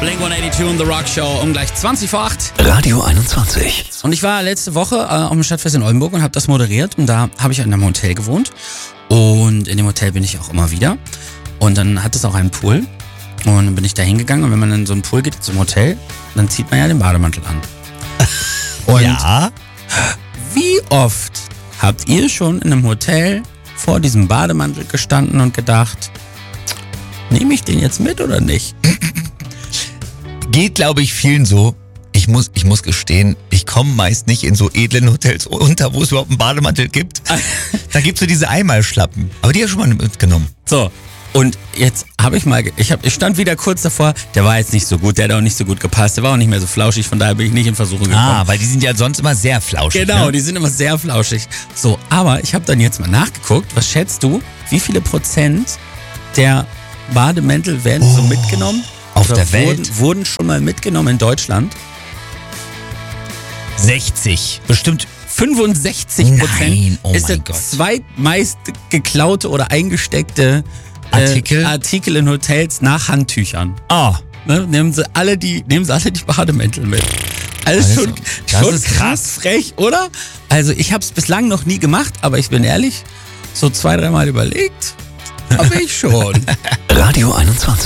Blink-182 und The Rock Show um gleich 20 vor 8. Radio 21. Und ich war letzte Woche auf dem Stadtfest in Oldenburg und habe das moderiert. Und da habe ich in einem Hotel gewohnt. Und in dem Hotel bin ich auch immer wieder. Und dann hat es auch einen Pool. Und dann bin ich da hingegangen. Und wenn man in so einen Pool geht, zum Hotel, dann zieht man ja den Bademantel an. Und Ja. wie oft habt ihr schon in einem Hotel vor diesem Bademantel gestanden und gedacht, nehme ich den jetzt mit oder nicht? Geht, glaube ich, vielen so. Ich muss gestehen, ich komme meist nicht in so edlen Hotels unter, wo es überhaupt einen Bademantel gibt. Da gibt's so diese Einmalschlappen. Aber die habe ich schon mal mitgenommen. So, und jetzt habe ich stand wieder kurz davor, der war jetzt nicht so gut, der hat auch nicht so gut gepasst, der war auch nicht mehr so flauschig, von daher bin ich nicht in Versuchung gekommen. Ah, weil die sind ja sonst immer sehr flauschig. Genau, ne? die sind immer sehr flauschig. So, aber ich habe dann jetzt mal nachgeguckt, was schätzt du, wie viele Prozent der Bademäntel werden so mitgenommen? Auf Oder der Welt? Wurden schon mal mitgenommen in Deutschland? 60. Bestimmt. 65% Nein, oh ist mein der Gott. zweitmeist geklaute oder eingesteckte Artikel? in Hotels nach Handtüchern. Oh, Ne? Nehmen sie alle die Bademäntel mit. Also das schon ist krass frech, oder? Also ich habe es bislang noch nie gemacht, aber ich bin ehrlich, so 2-3 Mal überlegt, habe ich schon. Radio 21.